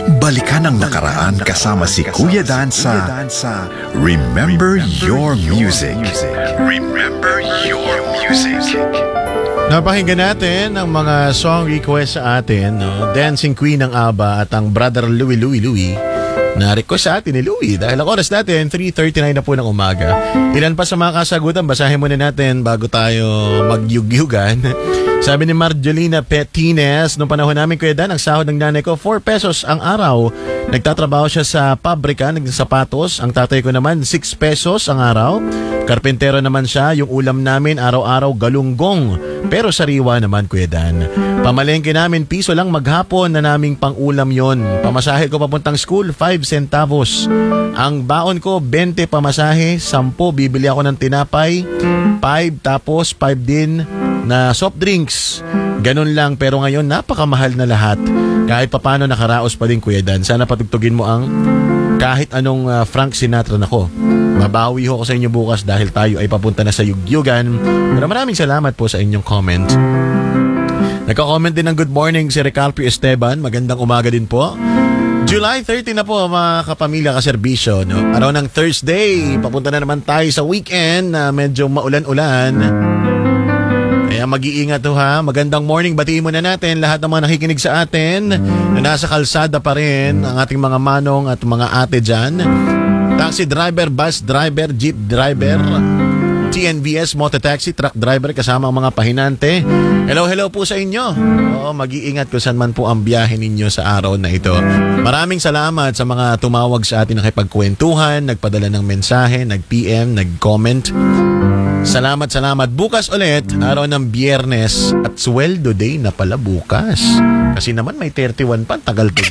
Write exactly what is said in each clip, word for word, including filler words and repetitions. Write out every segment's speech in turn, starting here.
Balikan ang nakaraan kasama si Kuya Dan sa Remember Your Music. Remember Your Music. Napakinggan natin ang mga song request sa atin, no? Dancing Queen ng ABBA at ang Brother Louie Louie Louie na request sa atin ni Louie. Dahil ang oras natin, three thirty-nine na po ng umaga. Ilan pa sa mga kasagutan, basahin muna natin bago tayo magyugyugan. Sabi ni Marjolina Petines, nung panahon namin Kuya Dan, ang sahod ng nanay ko, four pesos ang araw. Nagtatrabaho siya sa pabrika, nagsasapatos. Ang tatay ko naman, six pesos ang araw. Karpentero naman siya, yung ulam namin araw-araw galunggong. Pero sariwa naman Kuya Dan. Pamalengke namin, piso lang maghapon na naming pang-ulam yon. Pamasahe ko papuntang school, five centavos. Ang baon ko, twenty pamasahe, ten bibili ako ng tinapay, five tapos five din na soft drinks. Ganun lang, pero ngayon napakamahal na lahat. Kahit papano nakaraos pa din Kuya Dan. Sana patugtugin mo ang kahit anong uh, Frank Sinatra nako. Mabawi ho ko sa inyo bukas dahil tayo ay papunta na sa yugyugan. Pero maraming salamat po sa inyong comment. Nagka-comment din ng good morning si Recalpio Esteban. Magandang umaga din po. July thirty na po mga kapamilya kaserbisyo, no? Araw ng Thursday. Papunta na naman tayo sa weekend na medyo maulan-ulan. Kaya mag-iingat ho ha. Magandang morning. Batiin muna natin lahat ng mga nakikinig sa atin na nasa kalsada pa rin, ang ating mga manong at mga ate dyan. Taxi driver, bus driver, jeep driver, T N V S, mototaxi, truck driver, kasama ang mga pahinante. Hello, hello po sa inyo. Oo, mag-iingat kung saan man po ang biyahe ninyo sa araw na ito. Maraming salamat sa mga tumawag sa atin nakipagkwentuhan, nagpadala ng mensahe, nag-P M, nag-comment. Salamat, salamat. Bukas ulit, araw ng Biyernes at sweldo day na pala bukas. Kasi naman may thirty-one pa, tagal po.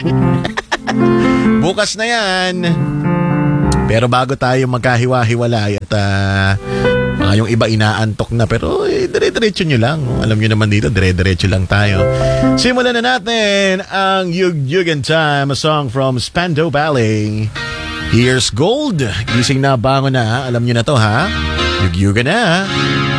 Bukas na yan. Pero bago tayo magkahiwa-hiwalay at uh, mga yung iba inaantok na, pero eh, dire-diretso nyo lang. Alam nyo naman dito, dire-diretso lang tayo. Simulan na natin ang Yugyugan Time, a song from Spandau Ballet. Here's Gold. Gising na, bango na. Alam nyo na to ha. Yugyugan na.